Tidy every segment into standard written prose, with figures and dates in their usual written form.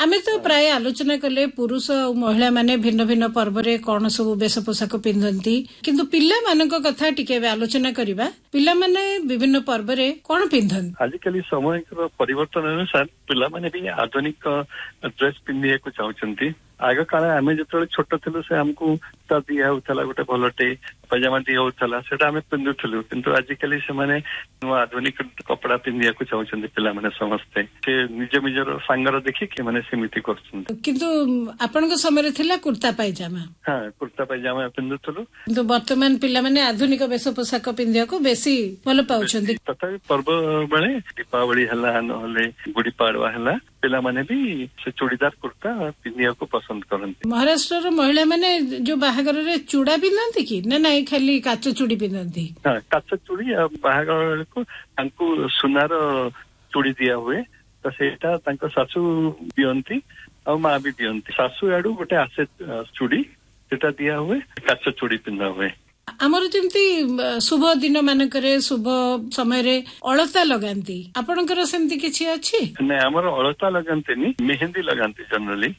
आमे तो प्राय आलोचना कले पुरुष और महिला माने भिन्न भिन्न पर्व रे कौन सब वेश पोशाक पिंधंती किंतु पिल्ला मानक कथा टिके आलोचना करिबा पिल्ला माने विभिन्न पर्व रे कौन पिंधन आजिकली समय परिवर्तन अनुसार पिल्ला माने भी आधुनिक ड्रेस पिंधिया को चाहछंती आग काल आमे जतले छोट थिलु से हमकु ता दिया होतला गोटे भलटे पजामा दिया होतला सेटा आमे पिंधुथलु किंतु आजिकली से माने आधुनिक कपड़ा पिंधिया को चाहछंती पिल्ला माने समस्ते से निज निजर सांगर देखि के माने समिति करछंती किंतु आपनक समय रे थिला कुर्ता पायजामा हां कुर्ता पायजामा पिंधुथलु किंतु वर्तमान पिल्ला माने आधुनिक वेश पोशाक पिंधिया को बेसी भल पाउछंती तथापि पर्व बेले दीपावली हला नहले गुडी पाडवा हला पिला माने भी से चूड़ीदार कुर्ता पिंधिया को पसंद करती। महाराष्ट्र महिला माने जो बाहागर रे चूड़ा पिंधती कि ना नहीं खाली काच चूड़ी पिंधती हाँ काच चूड़ी बाहागर को तांको सुनार चूड़ी दिया हुए तो सेटा तांको सासू दियंती और माँ भी दियंती सासू आडू गोटे आसे चूड़ी सेटा दिया हुए काच चूड़ी पिंधा हुए आमर जमती शुभ दिन मानकरे शुभ समय रे अलता लगांती आपनकर सेमती किछि अछि नै हमर अलता लगांती नि मेहंदी लगांती जनरली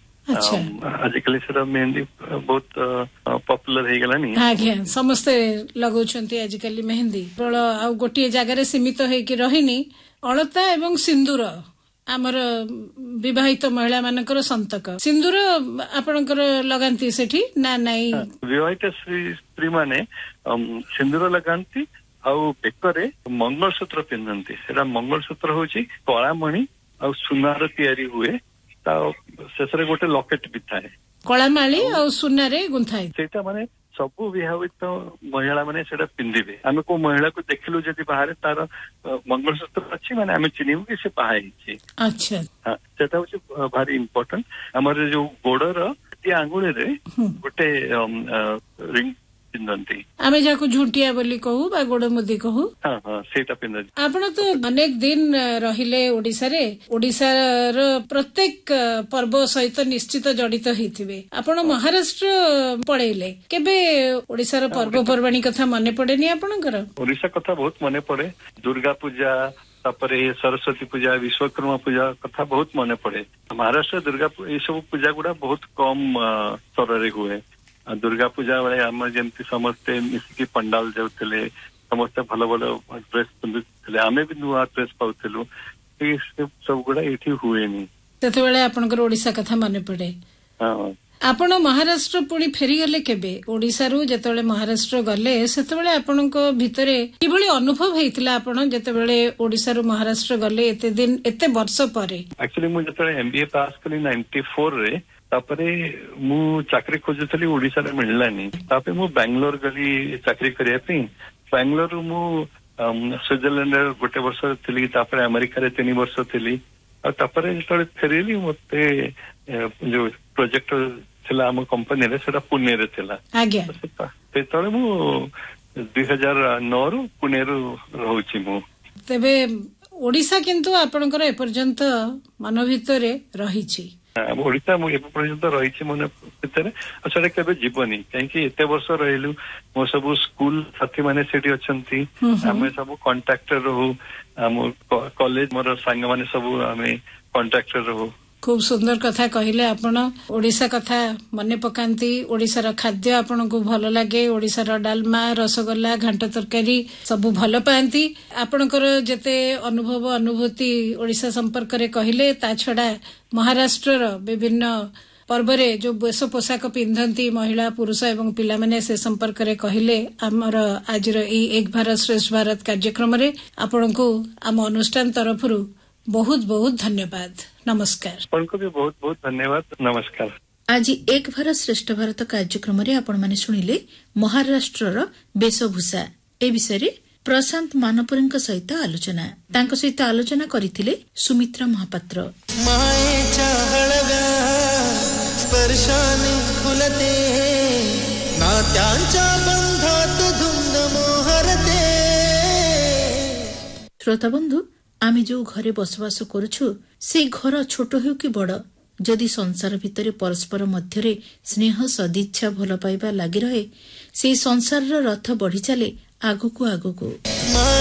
आजिकली सेटा मेहंदी बहुत पॉपुलर हे गेला नि आज्ञा समस्त लगाउछंती आजिकली मेहंदी केवल आ गोटिए जगह रे सीमित हे कि रहिनी अलता एवं सिंदूर आमर विवाहित महिला मानकर संतक सिंदूर आपनकर लगांती सेठी ना नाही विवाहित स्त्री माने सिंदूर लगांती आउ बेकरे मंगलसूत्र पिंधंती सेटा मंगलसूत्र होची कଳାमणि आउ सुनार तयारी हुए ता शेषरे गोटे लॉकेट भी थाए कଳାमाळी आउ सुनारे गुंथाई सेटा माने सबु विवाहित महिला माने सेटा पिंधिबे आमे को महिला को देखलु जदि बाहर तार मंगलसूत्र अछि माने आमे चिनिबु कि से बाहा हिची अच्छा हां सेटा होची भारी इंपोर्टेंट हमर जो गोडर ती आंगुळे रे गोटे रिंग पिंधंती आमे जाको झुंटिया बोली कहू बा गोड़ मुदी कहू हां हां सेटा पिंधंती आपण तो अनेक दिन रहिले ओडिसा रे ओडिसार प्रत्येक पर्व सहित निश्चित जड़ित हेतिबे आपण महाराष्ट्र पळेले केबे ओडिसार पर्व पर्वाणी कथा मने पड़ेनी आपणकर ओडिसा कथा बहुत मने पड़े दुर्गा पूजा तापरे सरस्वती पूजा विश्वकर्मा पूजा कथा बहुत मने पड़े महाराष्ट्र दुर्गा ये सब पूजा गुड़ा बहुत कम स्तर रे हुए दुर्गा पूजा बेले आम जमती समस्ते मिसिकी पंडाल जाउतले समस्ते भल भल ड्रेस पिंधुतले आमे भी नुआ ड्रेस पाउतलु सब गुड़ा एठी हुए नी तते बेले आपनकर ओडिसा कथा मने पड़े हां आपण महाराष्ट्र पुणी फेरी गले केबे ओडिसा रु जेतेबेले महाराष्ट्र गले सेतेबेले आपनको भितरे किबळी अनुभव हेतिला आपण जेतेबेले ओडिसा रु महाराष्ट्र गले एते दिन एते वर्ष परे एक्चुअली मु जेतेबेले एमबीए पास कली 94 रे तापरे मु चाकरी खोजुतली ओडिसा रे मिललानी तापे मु बेंगलोर गली चाकरी करिया पे बेंगलोर मु स्विट्जरलैंड गोटे वर्ष थिली तापरे अमेरिका रे 3 वर्ष थिली और तापरे जेतेबेले फेरिली मते जो प्रोजेक्ट थिला हम कंपनी रे सेटा पुणे रे थिला आज्ञा सेतले मु 2009 रु पुणे रु रहउची मु तबे ओडिसा किंतु आपनकर ए पर्यंत मन भितरे रहिछि ओडिसा मु ए पर्यंत रहिछि मन भितरे सेटा केबे जीवनी काहे एते वर्ष रहिलु मो सब स्कूल साथी माने सेठी अछंती हमें सब कांट्रैक्टर रहू हम कॉलेज मोर संग माने सब हमें कांट्रैक्टर रहू खूब सुंदर कथा कहले आपण ओडिसा कथा मने पकांती ओडिसा खाद्य आपण को भल लगे ओडिसा डालमा रसगोल्ला घंटा तरकारी सब भल पाती आपणकर जेते अनुभव अनुभूति ओडिसा संपर्क रे कहले ता छडा महाराष्ट्र विभिन्न पर्वरे जो वेश पोशाक पिंधंती महिला पुरुष एवं पिला माने से संपर्क रे कहले हमर आजिर एक भारत श्रेष्ठ भारत कार्यक्रम रे आपण को आम अनुष्ठान तरफरु बहुत बहुत धन्यवाद नमस्कार आपको भी बहुत बहुत धन्यवाद नमस्कार आज एक भारत श्रेष्ठ भारत कार्यक्रम रे आपण माने सुनिले महाराष्ट्रर वेशभूषा ए विषय प्रशांत मानपुरଙ୍କ सहित आलोचना तांको सहित आलोचना करिथिले सुमित्रा महापात्र मायेच्या हळव्या स्पर्शाने खुलते नात्यांच्या बंधात धुंद मोहरते श्रोता बंधु आमे जो घरे बसवास करूछु से घर छोट हो कि बड़ जदि संसार भितरे परस्पर मध्यरे स्नेह सदिच्छा भल पाइबा लागि रहे से संसार रथ बढ़ी चले आगको आगको।